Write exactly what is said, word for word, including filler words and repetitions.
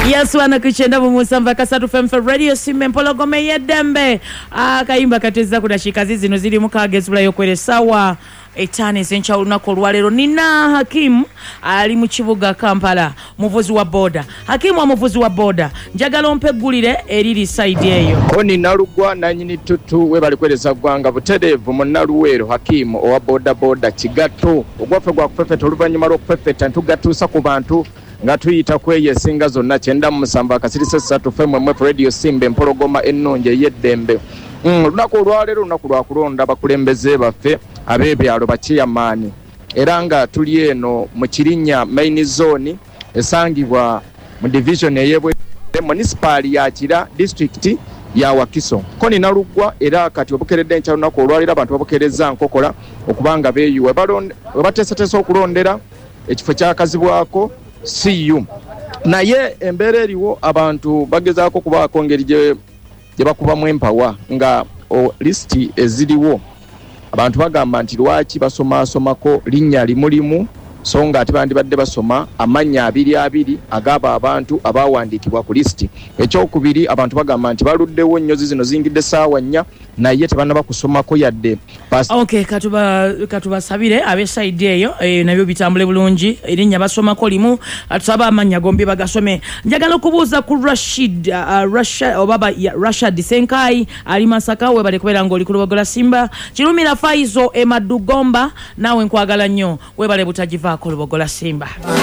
Yes, wana kuchenda mumusamba kasatu F M Radio Simbe Mpologome yedembe. Akayimba kateza kudashika zizi no ziri mukagezula yokwere sawa. Etane sencha unako lwalero nina Hakimu ali mu kibuga Kampala muvuzi wa boda. Hakimu wa muvuzi wa boda njagala ompegulire eriri side eyo. Oni nalugwa na nyini tutu we bali kweleza gwanga buterevu mu naluwero Hakimu owa boda boda kigato ogwafe gwa kufefeta oluvanyuma lw'okufefeta ntugatuusa ku bantu nga tuyita kweye singa zonna kyenda mu musamba akasirise ssatu F M Radio Simbe Mpologoma ennungi yeddembe. Mm, lunaku olwalero lunaku lwa kulonda abakulembeze baffe abebyalo bakiyamaani era nga tuli eno mu Kirinnya main zone esangibwa mu division eyebwe municipal ya Kira district ya Wakiso koni nalugwa era kati obukeredde ncha lunaku olwalero abantu babukereza nkokola okubanga beeyuwe balonde batesetesa okulondera ekifo kyakazibwako C U naye embeera eriwo abantu bagezaako kubaako ngeri gye bakubamu empawa nga o listi eziriwo abantu bagamba nti lwaki basoma somako linnya limulimu so nga ate bandibadde basoma amanya abiri abiri agaba abantu abawandiikibwa ku listi. Ekyokubiri abantu bagamba nti baluddewo nnyozi zino zingidde saawa nnya naye tebanaba kusomako yadde. Okay, katuba katuba sabire abe side eyo e, nabyo bitambule bulungi erinnya basomako limu atusaba amanya gombi bagasome. Njagala kubuuza ku Rashid uh, Rashid obaba ya, Rashid Senkai ali Masaka we bali kubera ngoli kulobogola Simba Kirumira Faizo Emadugomba nawe nkwagala nnyo we bale butajiva kulobogola Simba.